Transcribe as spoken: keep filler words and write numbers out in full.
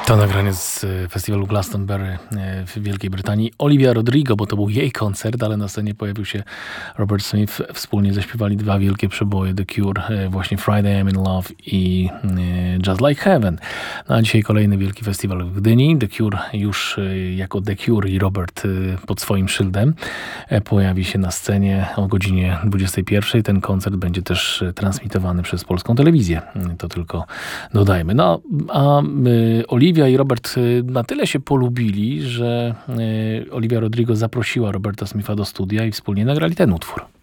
To nagranie z festiwalu Glastonbury w Wielkiej Brytanii. Olivia Rodrigo, bo to był jej koncert, ale na scenie pojawił się Robert Smith. Wspólnie zaśpiewali dwa wielkie przeboje The Cure, właśnie Friday I'm in Love i Just Like Heaven. No a dzisiaj kolejny wielki festiwal w Gdyni. The Cure już jako The Cure i Robert pod swoim szyldem pojawi się na scenie o godzinie dwudziestej pierwszej. Ten koncert będzie też transmitowany przez polską telewizję. To tylko dodajmy. No a Olivia i Robert na tyle się polubili, że Olivia Rodrigo zaprosiła Roberta Smitha do studia i wspólnie nagrali ten utwór.